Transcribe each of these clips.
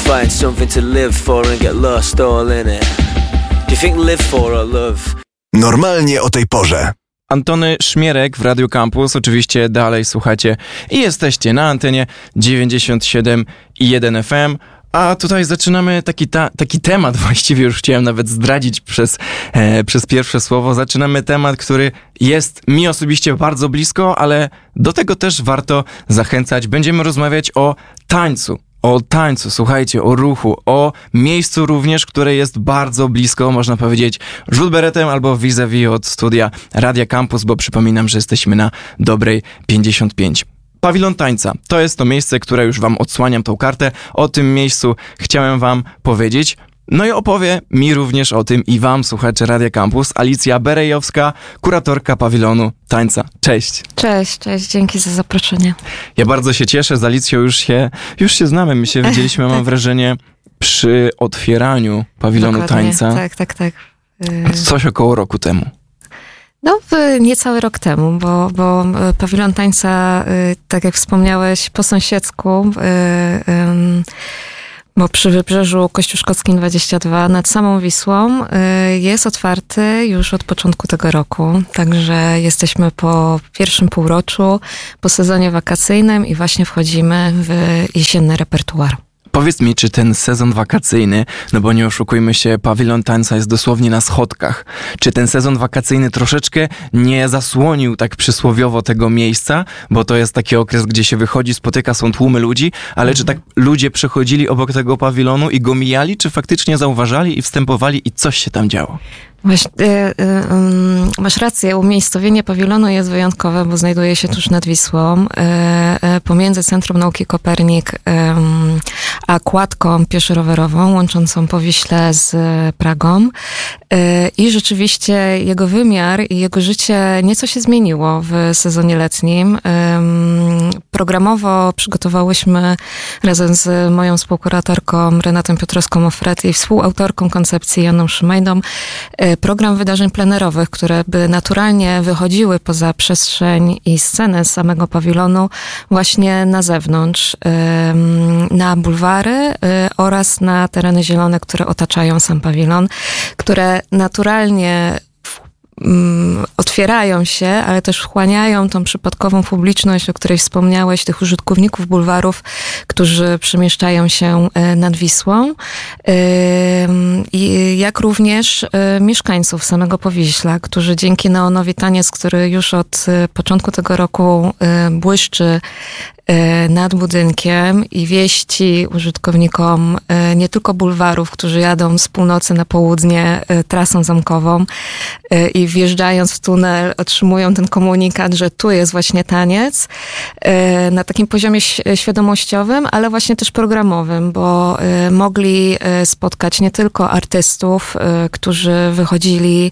find something to live for and get lost all in it. Do you think live for or love? Normalnie o tej porze. Antony Szmierek w Radio Campus. Oczywiście dalej słuchacie i jesteście na antenie 97,1 FM. A tutaj zaczynamy taki temat, właściwie już chciałem nawet zdradzić przez pierwsze słowo. Zaczynamy temat, który jest mi osobiście bardzo blisko, ale do tego też warto zachęcać. Będziemy rozmawiać o tańcu. O tańcu, słuchajcie, o ruchu, o miejscu również, które jest bardzo blisko, można powiedzieć, rzut beretem albo vis-a-vis od studia Radia Campus, bo przypominam, że jesteśmy na Dobrej 55. Pawilon Tańca. To jest to miejsce, które już wam odsłaniam tą kartę. O tym miejscu chciałem wam powiedzieć. No i opowie mi również o tym i wam, słuchacze Radia Campus, Alicja Berejowska, kuratorka Pawilonu Tańca. Cześć. Cześć, dzięki za zaproszenie. Ja bardzo się cieszę, z Alicją już się znamy, my się widzieliśmy, mam wrażenie, przy otwieraniu Pawilonu Dokładnie. Tańca. Tak. Coś około roku temu. No, niecały rok temu, bo Pawilon Tańca, tak jak wspomniałeś, po sąsiedzku, bo przy Wybrzeżu Kościuszkowskim 22 nad samą Wisłą jest otwarty już od początku tego roku. Także jesteśmy po pierwszym półroczu, po sezonie wakacyjnym i właśnie wchodzimy w jesienny repertuar. Powiedz mi, czy ten sezon wakacyjny, no bo nie oszukujmy się, Pawilon Tańca jest dosłownie na schodkach. Czy ten sezon wakacyjny troszeczkę nie zasłonił tak przysłowiowo tego miejsca? Bo to jest taki okres, gdzie się wychodzi, spotyka, są tłumy ludzi, ale czy tak ludzie przechodzili obok tego pawilonu i go mijali, czy faktycznie zauważali i wstępowali i coś się tam działo? Masz rację, umiejscowienie pawilonu jest wyjątkowe, bo znajduje się tuż nad Wisłą, pomiędzy Centrum Nauki Kopernik a kładką pieszo-rowerową łączącą Powiśle z Pragą. I rzeczywiście jego wymiar i jego życie nieco się zmieniło w sezonie letnim. Programowo przygotowałyśmy razem z moją współkuratorką Renatą Piotrowską-Ofret i współautorką koncepcji Janną Szymajdą program wydarzeń plenerowych, które by naturalnie wychodziły poza przestrzeń i scenę samego pawilonu właśnie na zewnątrz, na bulwary oraz na tereny zielone, które otaczają sam pawilon, które naturalnie otwierają się, ale też wchłaniają tą przypadkową publiczność, o której wspomniałeś, tych użytkowników bulwarów, którzy przemieszczają się nad Wisłą, i jak również mieszkańców samego Powiśla, którzy dzięki Neonowi Taniec, który już od początku tego roku błyszczy nad budynkiem i wieści użytkownikom nie tylko bulwarów, którzy jadą z północy na południe trasą zamkową i wjeżdżając w tunel otrzymują ten komunikat, że tu jest właśnie taniec na takim poziomie świadomościowym, ale właśnie też programowym, bo mogli spotkać nie tylko artystów, którzy wychodzili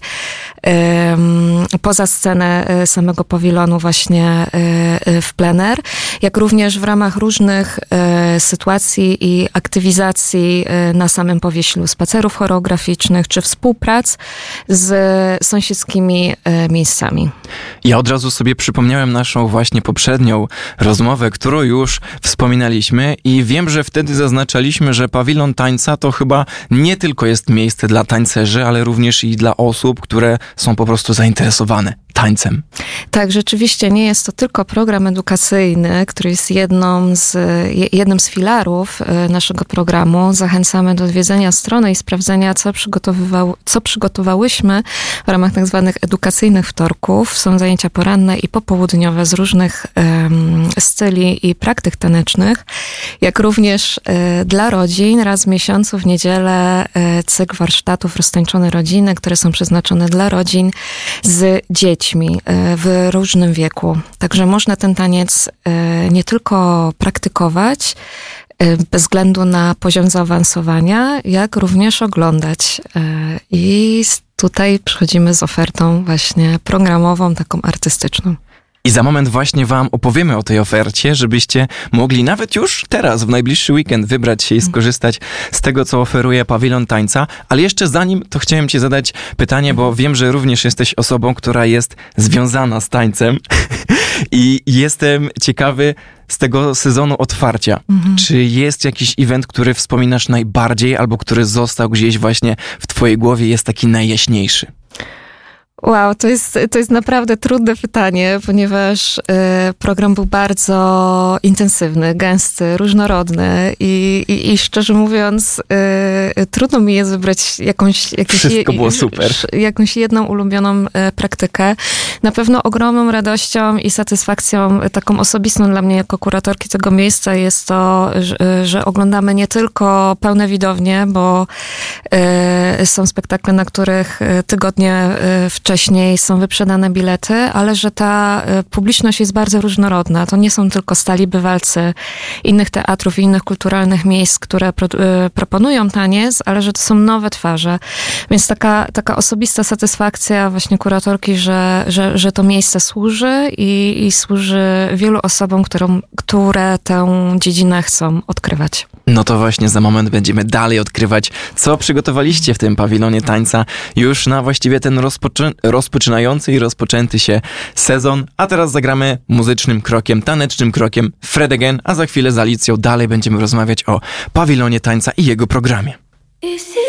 poza scenę samego pawilonu właśnie w plener, jak również w ramach różnych sytuacji i aktywizacji na samym Powiślu, spacerów choreograficznych czy współprac z sąsiedzkimi miejscami. Ja od razu sobie przypomniałem naszą właśnie poprzednią rozmowę, którą już wspominaliśmy i wiem, że wtedy zaznaczaliśmy, że Pawilon Tańca to chyba nie tylko jest miejsce dla tańcerzy, ale również i dla osób, które są po prostu zainteresowane tańcem. Tak, rzeczywiście nie jest to tylko program edukacyjny, który jest jednym z filarów naszego programu. Zachęcamy do odwiedzenia strony i sprawdzenia, co przygotowałyśmy w ramach tak zwanych edukacyjnych wtorków. Są zajęcia poranne i popołudniowe z różnych styli i praktyk tanecznych, jak również dla rodzin raz w miesiącu w niedzielę cykl warsztatów Roztańczone rodziny, które są przeznaczone dla rodzin z dziećmi w różnym wieku. Także można ten taniec nie tylko praktykować bez względu na poziom zaawansowania, jak również oglądać. I tutaj przychodzimy z ofertą właśnie programową, taką artystyczną. I za moment właśnie wam opowiemy o tej ofercie, żebyście mogli nawet już teraz, w najbliższy weekend, wybrać się i skorzystać z tego, co oferuje Pawilon Tańca. Ale jeszcze zanim, to chciałem ci zadać pytanie, bo wiem, że również jesteś osobą, która jest związana z tańcem i jestem ciekawy z tego sezonu otwarcia. Czy jest jakiś event, który wspominasz najbardziej, albo który został gdzieś właśnie w twojej głowie, jest taki najjaśniejszy? Wow, to jest naprawdę trudne pytanie, ponieważ program był bardzo intensywny, gęsty, różnorodny i szczerze mówiąc trudno mi jest wybrać Wszystko było super. Jakąś jedną ulubioną praktykę. Na pewno ogromną radością i satysfakcją taką osobistą dla mnie jako kuratorki tego miejsca jest to, że oglądamy nie tylko pełne widownie, bo są spektakle, na których tygodnie wcześniej są wyprzedane bilety, ale że ta publiczność jest bardzo różnorodna. To nie są tylko stali bywalcy innych teatrów i innych kulturalnych miejsc, które proponują taniec, ale że to są nowe twarze. Więc taka osobista satysfakcja właśnie kuratorki, że to miejsce służy i służy wielu osobom, które tę dziedzinę chcą odkrywać. No to właśnie za moment będziemy dalej odkrywać, co przygotowaliście w tym pawilonie tańca już na właściwie ten rozpoczynający i rozpoczęty się sezon. A teraz zagramy muzycznym krokiem, tanecznym krokiem Fred Again, a za chwilę z Alicją dalej będziemy rozmawiać o pawilonie tańca i jego programie.